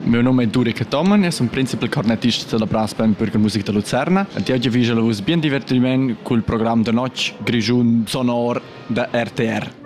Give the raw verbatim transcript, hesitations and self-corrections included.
Meu nome è Durek Toman e sono principal cornettista della Brass Band per la musica di Luzerna. E oggi vi ho bien divertimento col programma de noche Grigiun Sonor da R T R.